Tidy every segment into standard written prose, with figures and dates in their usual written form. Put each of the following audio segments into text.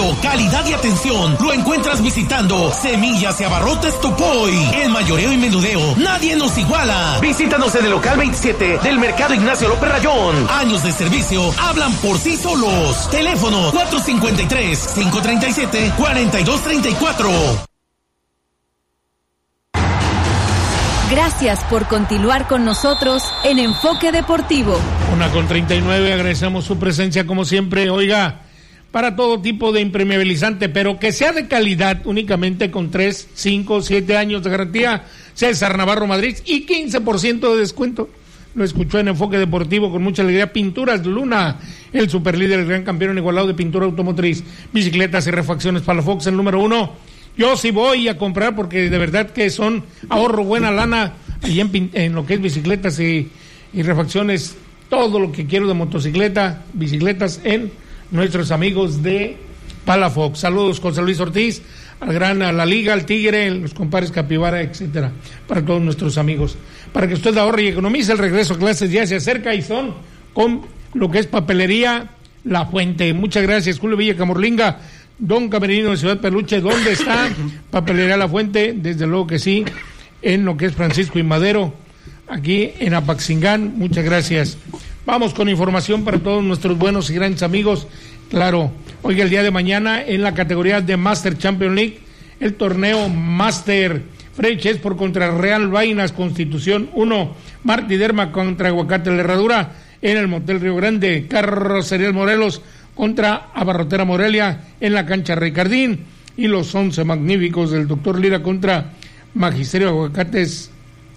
calidad y atención lo encuentras visitando Semillas y Abarrotes Topoy. El mayoreo y menudeo, nadie nos iguala. Visítanos en el local 27 del Mercado Ignacio López Rayón. Años de servicio hablan por sí solos. Teléfono 453-537-4234. Gracias por continuar con nosotros en Enfoque Deportivo. 1:39, agradecemos su presencia como siempre. Oiga, para todo tipo de impermeabilizante, pero que sea de calidad, únicamente con 3, 5, 7 años de garantía. César Navarro Madrid y 15% de descuento. Lo escuchó en Enfoque Deportivo con mucha alegría. Pinturas Luna, el superlíder, el gran campeón igualado de pintura automotriz, bicicletas y refacciones Palafox, el número 1. Yo sí voy a comprar porque de verdad que son ahorro, buena lana, ahí en lo que es bicicletas y refacciones, todo lo que quiero de motocicleta, bicicletas en nuestros amigos de Palafox. Saludos, José Luis Ortiz, a la Liga, al Tigre, los compadres Capibara, etcétera, para todos nuestros amigos. Para que usted ahorre y economice, el regreso a clases ya se acerca y son con lo que es papelería La Fuente. Muchas gracias, Julio Villa Camorlinga, Don Camerino de Ciudad Peluche. ¿Dónde está Papelería La Fuente? Desde luego que sí, en lo que es Francisco y Madero, aquí en Apaxingán. Muchas gracias. Vamos con información para todos nuestros buenos y grandes amigos. Claro, hoy el día de mañana en la categoría de Master Champions League, el torneo Master, Freddy Chesport contra Real Vainas Constitución 1, Martí Derma contra Aguacate La Herradura en el Motel Río Grande, Carrocería Morelos contra Abarrotera Morelia en la cancha Ricardín, y los 11 magníficos del Doctor Lira contra Magisterio Aguacates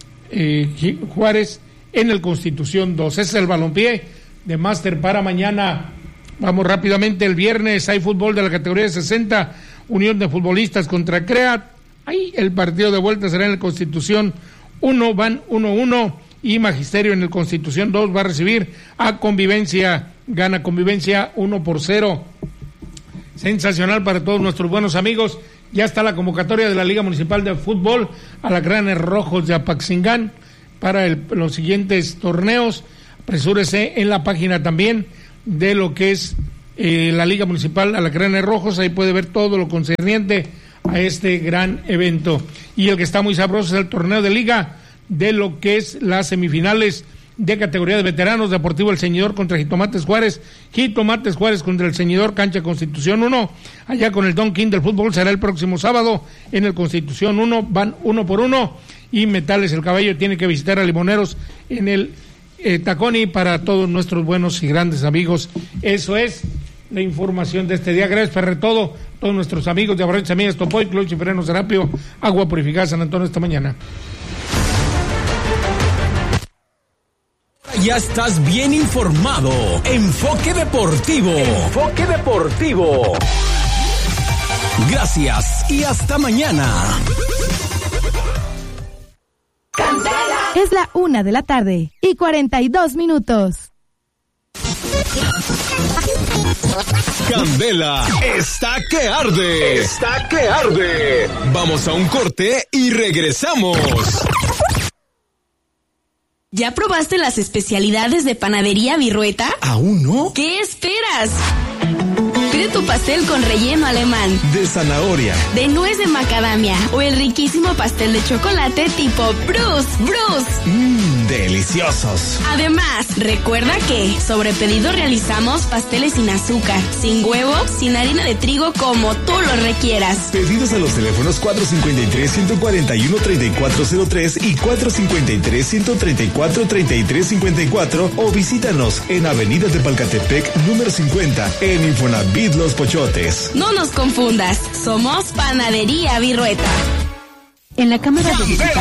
Juárez en el Constitución 2. Ese es el balompié de Máster para mañana. Vamos rápidamente, el viernes hay fútbol de la categoría de 60, Unión de Futbolistas contra CREAT. Ahí el partido de vuelta será en el Constitución 1, van 1-1, y Magisterio en el Constitución 2 va a recibir a Convivencia. Gana Convivencia 1-0. Sensacional para todos nuestros buenos amigos. Ya está la convocatoria de la Liga Municipal de Fútbol Alacranes Rojos de Apaxingán para los siguientes torneos. Apresúrese en la página también de lo que es la Liga Municipal Alacranes Rojos. Ahí puede ver todo lo concerniente a este gran evento. Y el que está muy sabroso es el torneo de Liga de lo que es las semifinales de categoría de veteranos. Deportivo El Ceñidor contra Jitomates Juárez contra El Ceñidor, cancha Constitución 1, allá con el Don King del fútbol será el próximo sábado en el Constitución 1, van 1-1, y Metales El Caballo tiene que visitar a Limoneros en el Taconi. Para todos nuestros buenos y grandes amigos, eso es la información de este día. Gracias para todos nuestros amigos de Abarrotes Amigas Topoy, Club y Frenos Serapio, Agua Purificada San Antonio esta mañana. Ya estás bien informado. Enfoque Deportivo. Enfoque Deportivo. Gracias y hasta mañana. Es la 1:42 p.m. Candela está que arde. Está que arde. Vamos a un corte y regresamos. ¿Ya probaste las especialidades de Panadería Virrueta? ¿Aún no? ¿Qué esperas? Pide tu pastel con relleno alemán, de zanahoria, de nuez de macadamia o el riquísimo pastel de chocolate tipo Bruce. Deliciosos. Además, recuerda que sobre pedido realizamos pasteles sin azúcar, sin huevo, sin harina de trigo, como tú lo requieras. Pedidos a los teléfonos 453-141-3403 y 453-134-3354 o visítanos en Avenida de Palcatepec, número 50, en Infonavit Los Pochotes. No nos confundas, somos Panadería Virrueta. En la Cámara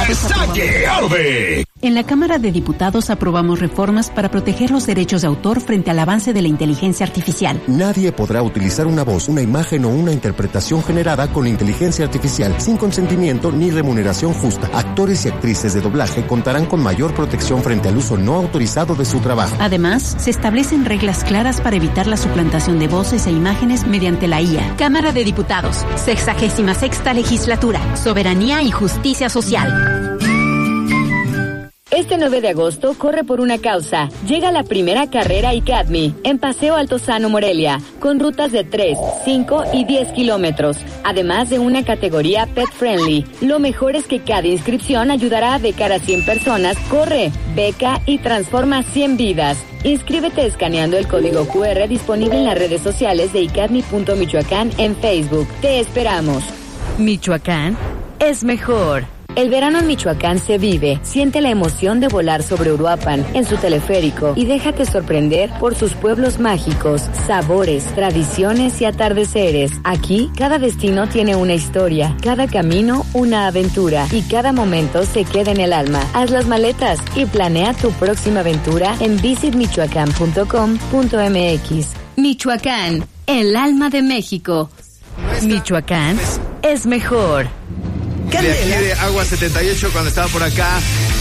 de Diputados aprobamos reformas para proteger los derechos de autor frente al avance de la inteligencia artificial. Nadie podrá utilizar una voz, una imagen o una interpretación generada con la inteligencia artificial sin consentimiento ni remuneración justa. Actores y actrices de doblaje contarán con mayor protección frente al uso no autorizado de su trabajo. Además, se establecen reglas claras para evitar la suplantación de voces e imágenes mediante la IA. Cámara de Diputados, 66ª Legislatura, Soberanía y Justicia Social. Este 9 de agosto corre por una causa. Llega la primera carrera ICADMI en Paseo Altozano, Morelia, con rutas de 3, 5 y 10 kilómetros, además de una categoría pet friendly. Lo mejor es que cada inscripción ayudará a becar a 100 personas. Corre, beca y transforma 100 vidas. Inscríbete escaneando el código QR disponible en las redes sociales de icadmi.michoacán en Facebook. Te esperamos. Michoacán es mejor. El verano en Michoacán se vive. Siente la emoción de volar sobre Uruapan en su teleférico y déjate sorprender por sus pueblos mágicos, sabores, tradiciones y atardeceres. Aquí, cada destino tiene una historia, cada camino una aventura y cada momento se queda en el alma. Haz las maletas y planea tu próxima aventura en visitmichoacán.com.mx. Michoacán, el alma de México. Michoacán es mejor. De aquí de Agua 78, cuando estaba por acá